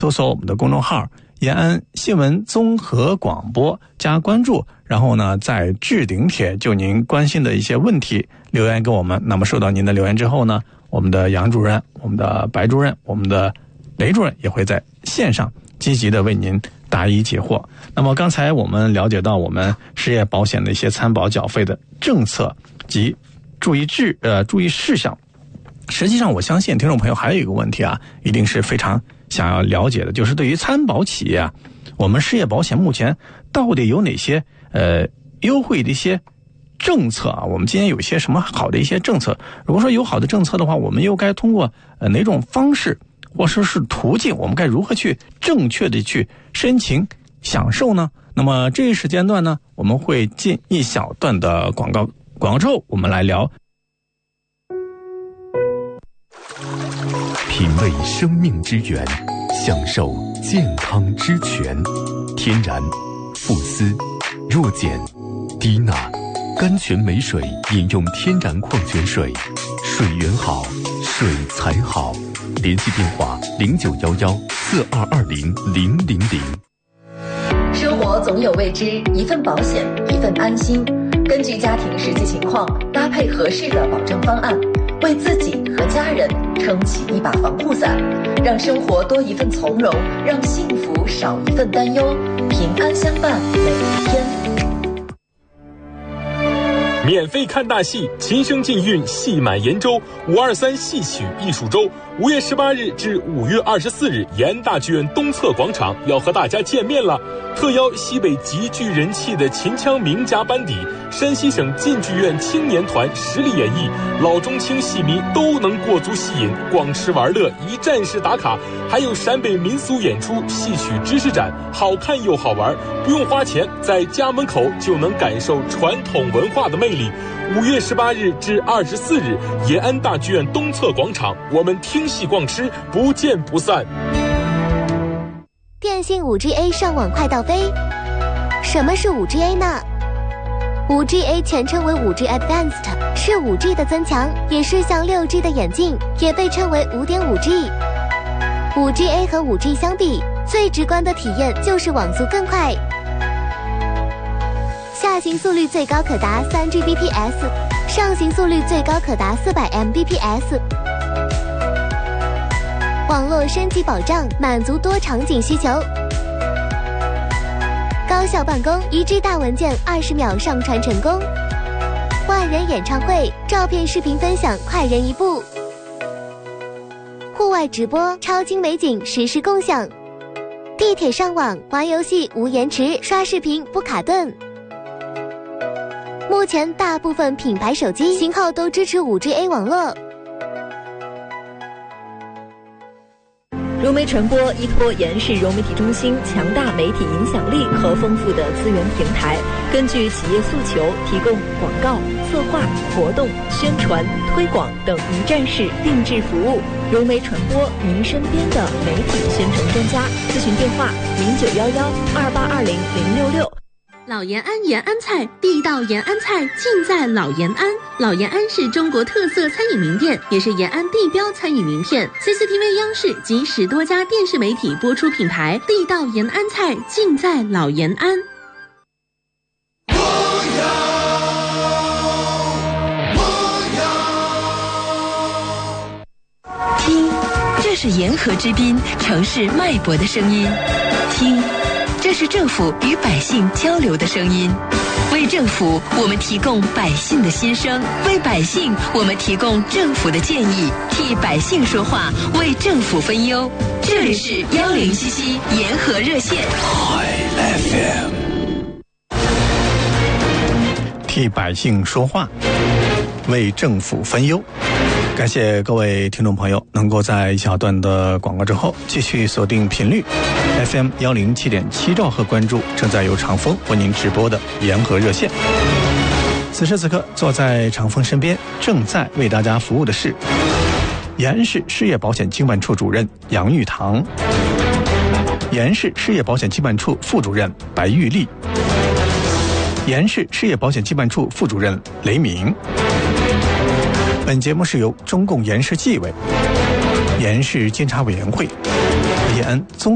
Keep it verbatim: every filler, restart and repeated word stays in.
搜索我们的公众号延安新闻综合广播加关注，然后呢在置顶帖就您关心的一些问题留言给我们。那么收到您的留言之后呢，我们的杨主任、我们的白主任、我们的雷主任也会在线上积极的为您答疑解惑。那么刚才我们了解到我们失业保险的一些参保缴费的政策及注意事呃注意事项。实际上我相信听众朋友还有一个问题啊，一定是非常想要了解的，就是对于参保企业啊，我们失业保险目前到底有哪些呃优惠的一些政策啊？我们今天有一些什么好的一些政策？如果说有好的政策的话，我们又该通过呃哪种方式或者是途径，我们该如何去正确的去申请享受呢？那么这一时间段呢，我们会进一小段的广告，广告之后我们来聊。 品味生命之源，享受健康之泉。天然、富斯、弱碱、低钠、甘泉美水，饮用天然矿泉水，水源好，水才好。联系电话零九幺幺四二二零零零零。 生活总有未知，一份保险，一份安心。根据家庭实际情况，搭配合适的保障方案，为自己和家人撑起一把防护伞，让生活多一份从容，让幸福少一份担忧，平安相伴每一天。 免费看大戏，琴声禁韵，戏满延州。五二三戏曲艺术周，五月十八日至五月二十四日，延安大剧院东侧广场要和大家见面了。特邀西北极具人气的秦腔名家班底，山西省晋剧院青年团实力演绎，老中青戏迷都能过足戏瘾，逛吃玩乐，一站式打卡。还有陕北民俗演出、戏曲知识展，好看又好玩，不用花钱，在家门口就能感受传统文化的魅力。五月十八日至二十四日，延安大剧院东侧广场，我们听戏逛吃，不见不散。 电信 五 G A 上网快到飞。什么是 五 G A 呢？ 五 G A 全称为 五 G Advanced， 是 五 G 的增强，也是像 六 G 的演进，也被称为 五点五 G。 五 G A 和 五 G 相比，最直观的体验就是网速更快，下行速率最高可达 三 G B P S， 上行速率最高可达 四百 M B P S。 网络升级保障，满足多场景需求，高效办公，一 G 大文件二十秒上传成功，万人演唱会，照片视频分享快人一步，户外直播，超精美景实时共享，地铁上网玩游戏无延迟，刷视频不卡顿。目前大部分品牌手机型号都支持 五 G A 网络。 融媒传播依托延安市融媒体中心强大媒体影响力和丰富的资源平台，根据企业诉求，提供广告、策划、活动、宣传、推广等一站式定制服务。融媒传播，您身边的媒体宣传专家。咨询电话零九幺幺二八二零零六六。 老延安延安菜，地道延安菜尽在老延安。老延安是中国特色餐饮名店，也是延安地标餐饮名片。C C T V 央视及十多家电视媒体播出品牌，地道延安菜尽在老延安。 听，这是沿河之滨城市脉搏的声音。听，这是政府与百姓交流的声音。为政府，我们提供百姓的心声；为百姓，我们提供政府的建议。替百姓说话，为政府分忧。这里是幺零七七沿河热线。 F M， 替百姓说话，为政府分忧。感谢各位听众朋友能够在一小段的广告之后继续锁定频率 F M 一零七点七兆赫，关注正在由长风为您直播的沿河热线。此时此刻坐在长风身边正在为大家服务的是延安市失业保险经办处主任杨玉堂，延安市失业保险经办处副主任白玉丽，延安市失业保险经办处副主任雷明。本节目是由中共延安市纪委、延安市监察委员会、延安综